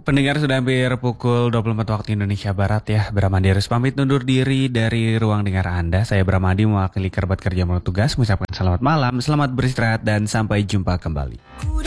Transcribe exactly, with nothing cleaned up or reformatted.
Pendengar sudah hampir pukul dua puluh empat waktu Indonesia Barat ya. Bramadi harus pamit undur diri dari ruang dengar Anda. Saya Bramadi mewakili kerabat kerja mulai tugas mengucapkan selamat malam, selamat beristirahat dan sampai jumpa kembali.